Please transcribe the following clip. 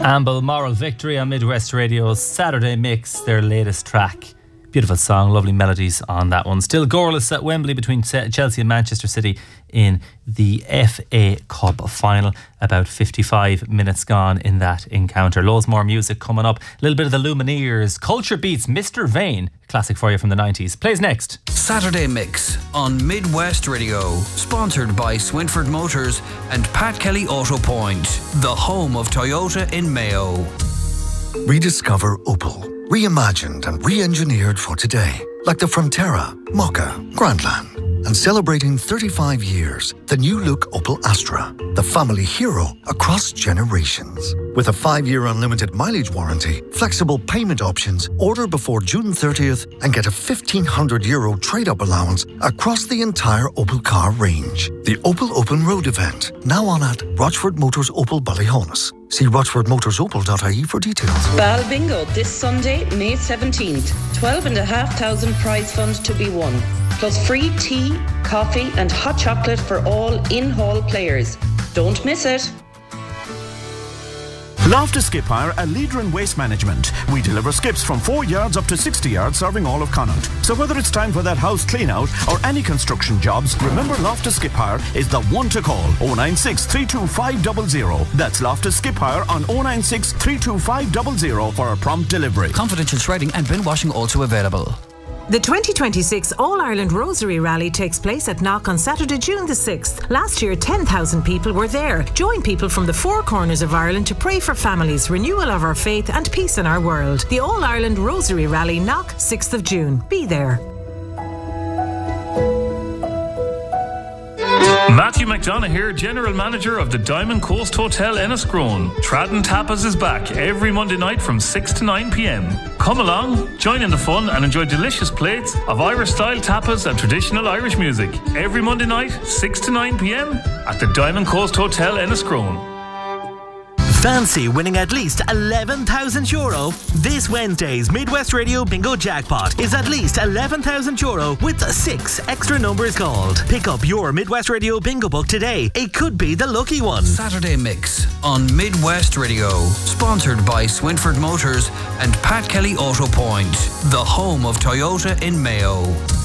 Amble Moral Victory on Midwest Radio's Saturday Mix, their latest track. Beautiful song, lovely melodies on that one. Still goalless at Wembley between Chelsea and Manchester City in the FA Cup final. About 55 minutes gone in that encounter. Loads more music coming up. A little bit of the Lumineers. Culture Beats Mr. Vane. Classic for you from the 90s. Plays next. Saturday Mix on Midwest Radio. Sponsored by Swinford Motors and Pat Kelly Auto Point. The home of Toyota in Mayo. Rediscover Opel. Reimagined and re-engineered for today. Like the Frontera, Mokka, Grandland. And celebrating 35 years, the new look Opel Astra, the family hero across generations. With a 5-year unlimited mileage warranty, flexible payment options, order before June 30th and get a €1,500 trade-up allowance across the entire Opel car range. The Opel Open Road event, now on at Rochford Motors Opel Ballyhonus. See rochfordmotorsopel.ie for details. Bal Bingo this Sunday, May 17th. 12,500 prize fund to be won. Plus free tea, coffee and hot chocolate for all in-hall players. Don't miss it. Loftus Skip Hire, a leader in waste management. We deliver skips from 4 yards up to 60 yards, serving all of Connaught. So whether it's time for that house clean out or any construction jobs, remember Loftus Skip Hire is the one to call. 096 325 000. That's Loftus Skip Hire on 096 325 000 for a prompt delivery. Confidential shredding and bin washing also available. The 2026 All-Ireland Rosary Rally takes place at Knock on Saturday, June the 6th. Last year, 10,000 people were there. Join people from the four corners of Ireland to pray for families, renewal of our faith and peace in our world. The All-Ireland Rosary Rally, Knock, 6th of June. Be there. Matthew McDonough here, General Manager of the Diamond Coast Hotel Enniscrone. Tradden Tapas is back every Monday night from 6 to 9 p.m. Come along, join in the fun and enjoy delicious plates of Irish-style tapas and traditional Irish music. Every Monday night, 6 to 9 p.m. at the Diamond Coast Hotel Enniscrone. Fancy winning at least €11,000? This Wednesday's Midwest Radio Bingo Jackpot is at least €11,000 with 6 extra numbers called. Pick up your Midwest Radio Bingo book today. It could be the lucky one. Saturday Mix on Midwest Radio. Sponsored by Swinford Motors and Pat Kelly Auto Point. The home of Toyota in Mayo.